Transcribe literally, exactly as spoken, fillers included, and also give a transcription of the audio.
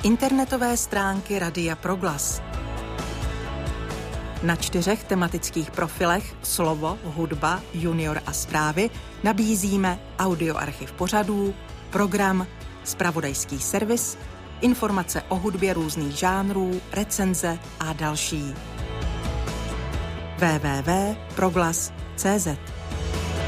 Internetové stránky Radia Proglas. Na čtyřech tematických profilech Slovo, hudba, junior a zprávy nabízíme audioarchiv pořadů, program, zpravodajský servis, informace o hudbě různých žánrů, recenze a další. w w w tečka proglas tečka c z